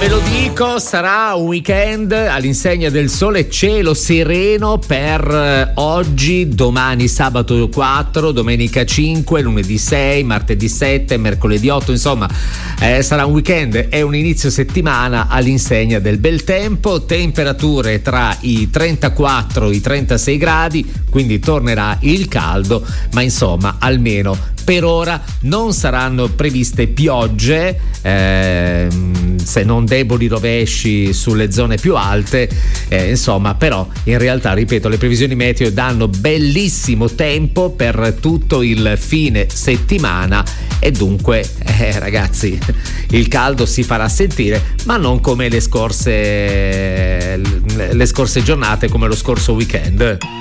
ve lo dico, sarà un weekend all'insegna del sole e cielo sereno per oggi, domani sabato 4, domenica 5, lunedì 6, martedì 7, mercoledì 8, insomma sarà un weekend, è un inizio settimana all'insegna del bel tempo, temperature tra i 34 e i 36 gradi, quindi tornerà il caldo, ma insomma almeno per ora non saranno previste piogge, se non deboli rovesci sulle zone più alte, insomma, però in realtà, ripeto, le previsioni meteo danno bellissimo tempo per tutto il fine settimana e dunque ragazzi, il caldo si farà sentire, ma non come le scorse giornate, come lo scorso weekend.